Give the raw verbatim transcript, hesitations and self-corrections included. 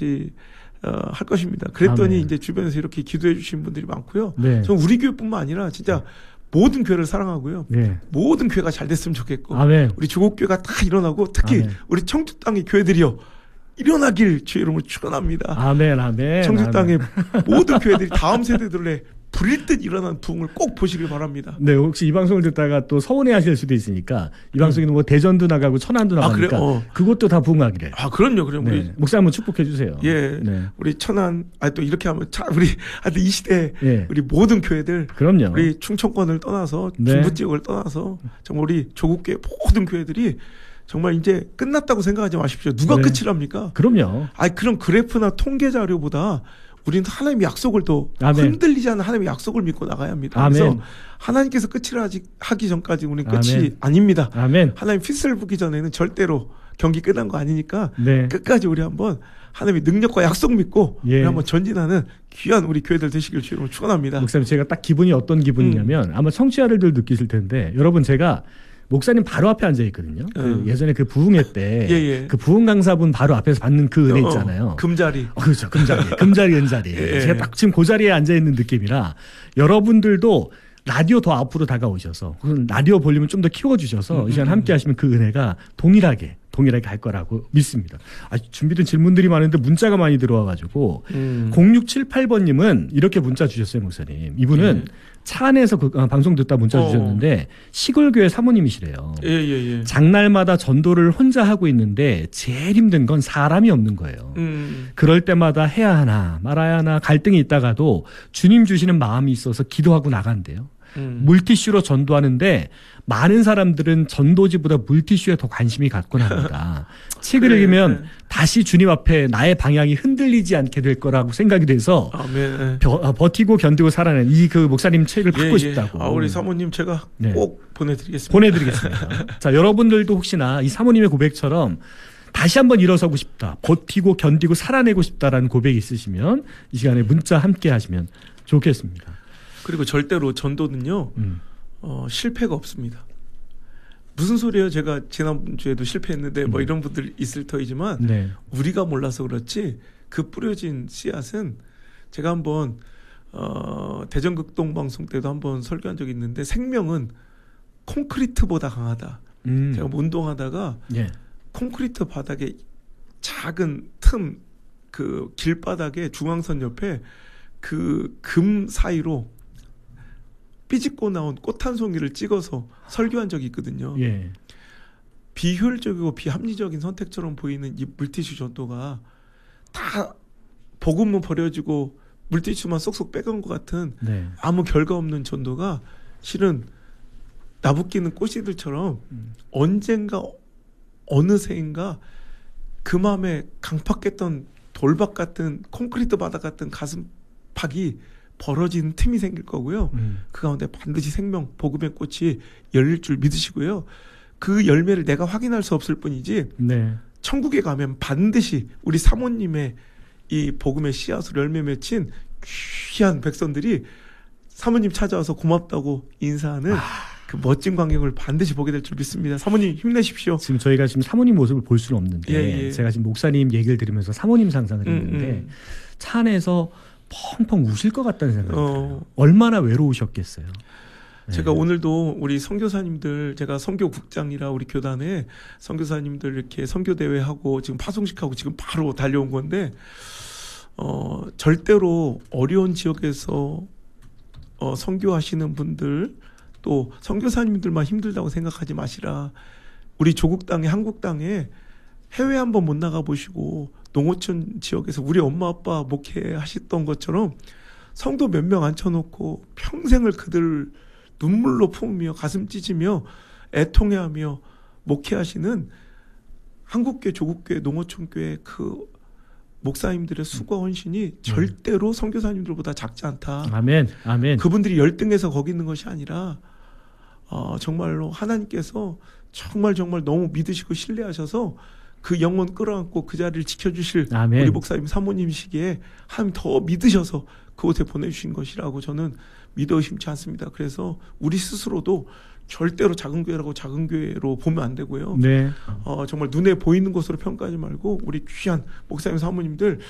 것이 어, 할 것입니다. 그랬더니 아멘. 이제 주변에서 이렇게 기도해 주신 분들이 많고요. 네. 저는 우리 교회뿐만 아니라 진짜 네. 모든 교회를 사랑하고요. 네. 모든 교회가 잘 됐으면 좋겠고 아멘. 우리 조국교회가 다 일어나고 특히 아멘. 우리 청주 땅의 교회들이요. 일어나길 주의 이름으로 축원합니다. 아멘, 아멘. 청주 땅의 모든 교회들이 다음 세대들의 불일 듯 일어난 부흥을 꼭 보시길 바랍니다. 네, 혹시 이 방송을 듣다가 또 서운해하실 수도 있으니까 이 방송에는 뭐 대전도 나가고 천안도 나가니까 아, 어. 그것도 다 부흥하기래. 아, 그럼요, 그럼 네. 우리 목사 한번 축복해 주세요. 예, 네. 우리 천안, 아 또 이렇게 하면 차 우리 하여튼 이 시대 예. 우리 모든 교회들, 그럼요. 우리 충청권을 떠나서 네. 중부 지역을 떠나서 정말 우리 조국교회 모든 교회들이 정말 이제 끝났다고 생각하지 마십시오. 누가 네. 끝이랍니까? 그럼요. 아, 그런 그래프나 통계 자료보다. 우리는 하나님의 약속을 또 아멘. 흔들리지 않는 하나님의 약속을 믿고 나가야 합니다. 아멘. 그래서 하나님께서 끝을 하지, 하기 전까지 우리는 끝이 아멘. 아닙니다. 아멘. 하나님 휘슬 부기 전에는 절대로 경기 끝난 거 아니니까 네. 끝까지 우리 한번 하나님의 능력과 약속 믿고 예. 우리 한번 전진하는 귀한 우리 교회들 되시길 주로 축원합니다. 목사님, 제가 딱 기분이 어떤 기분이냐면 음. 아마 청취자들도 느끼실 텐데 여러분, 제가 목사님 바로 앞에 앉아 있거든요. 어. 그 예전에 그 부흥회 때 그 예, 예. 부흥 강사분 바로 앞에서 받는 그 은혜 있잖아요. 어, 금자리. 어, 그렇죠. 금자리. 금자리, 은자리. 예. 제가 딱 지금 그 자리에 앉아 있는 느낌이라 여러분들도 라디오 더 앞으로 다가오셔서 라디오 볼륨을 좀 더 키워주셔서 음, 이 시간 함께 하시면 그 은혜가 동일하게 동일하게 갈 거라고 믿습니다. 아, 준비된 질문들이 많은데 문자가 많이 들어와가지고 음. 공육칠팔 번님은 이렇게 문자 주셨어요, 목사님. 이분은 음. 차 안에서 그, 아, 방송 듣다 문자 어. 주셨는데 시골교회 사모님이시래요. 예, 예, 예. 장날마다 전도를 혼자 하고 있는데 제일 힘든 건 사람이 없는 거예요. 음. 그럴 때마다 해야 하나 말아야 하나 갈등이 있다가도 주님 주시는 마음이 있어서 기도하고 나간대요. 음. 물티슈로 전도하는데 많은 사람들은 전도지보다 물티슈에 더 관심이 갖곤 합니다. 책을 그래. 읽으면 다시 주님 앞에 나의 방향이 흔들리지 않게 될 거라고 생각이 돼서 아멘. 버, 버티고 견디고 살아낸 이 그 목사님 책을 받고 예, 예. 싶다고. 아, 우리 사모님 제가 네. 꼭 보내드리겠습니다. 보내드리겠습니다. 자, 여러분들도 혹시나 이 사모님의 고백처럼 다시 한번 일어서고 싶다, 버티고 견디고 살아내고 싶다라는 고백이 있으시면 이 시간에 문자 함께 하시면 좋겠습니다. 그리고 절대로 전도는요. 음. 어, 실패가 없습니다. 무슨 소리예요? 제가 지난주에도 실패했는데 뭐 이런 분들 있을 터이지만 네. 우리가 몰라서 그렇지 그 뿌려진 씨앗은 제가 한번 어, 대전극동방송 때도 한번 설교한 적이 있는데 생명은 콘크리트보다 강하다. 음. 제가 운동하다가 예. 콘크리트 바닥에 작은 틈, 그 길바닥에 중앙선 옆에 그 금 사이로 삐집고 나온 꽃 한 송이를 찍어서 설교한 적이 있거든요. 예. 비효율적이고 비합리적인 선택처럼 보이는 이 물티슈 전도가 다 복음은 버려지고 물티슈만 쏙쏙 빼간 것 같은 네. 아무 결과 없는 전도가 실은 나부끼는 꽃이들처럼 음. 언젠가 어느새인가 그 마음에 강팍했던 돌박 같은 콘크리트 바닥 같은 가슴팍이 벌어지는 틈이 생길 거고요. 음. 그 가운데 반드시 생명, 복음의 꽃이 열릴 줄 믿으시고요. 그 열매를 내가 확인할 수 없을 뿐이지 네. 천국에 가면 반드시 우리 사모님의 이 복음의 씨앗으로 열매 맺힌 귀한 백성들이 사모님 찾아와서 고맙다고 인사하는 아. 그 멋진 광경을 반드시 보게 될 줄 믿습니다. 사모님 힘내십시오. 지금 저희가 지금 사모님 모습을 볼 수는 없는데 예, 예. 제가 지금 목사님 얘기를 들으면서 사모님 상상을 했는데 음, 음. 차 안에서 펑펑 우실 것 같다는 생각이 들어요. 어. 얼마나 외로우셨겠어요. 제가 네. 오늘도 우리 선교사님들, 제가 선교국장이라 우리 교단에 선교사님들 이렇게 선교대회하고 지금 파송식하고 지금 바로 달려온 건데 어, 절대로 어려운 지역에서 어, 선교하시는 분들 또 선교사님들만 힘들다고 생각하지 마시라. 우리 조국 땅에 한국 땅에 해외 한번 못 나가 보시고 농어촌 지역에서 우리 엄마 아빠 목회하셨던 것처럼 성도 몇 명 앉혀놓고 평생을 그들 눈물로 품으며 가슴 찢으며 애통해하며 목회하시는 한국교회, 조국교회, 농어촌교회 그 목사님들의 수고와 헌신이 음. 절대로 선교사님들보다 작지 않다. 아멘, 아멘. 그분들이 열등해서 거기 있는 것이 아니라 어, 정말로 하나님께서 정말 정말 너무 믿으시고 신뢰하셔서 그 영혼 끌어안고 그 자리를 지켜주실 아멘. 우리 목사님 사모님이시기에 하나님 더 믿으셔서 그곳에 보내주신 것이라고 저는 믿어 의심치 않습니다. 그래서 우리 스스로도 절대로 작은 교회라고 작은 교회로 보면 안 되고요. 네. 어, 정말 눈에 보이는 것으로 평가하지 말고 우리 귀한 목사님 사모님들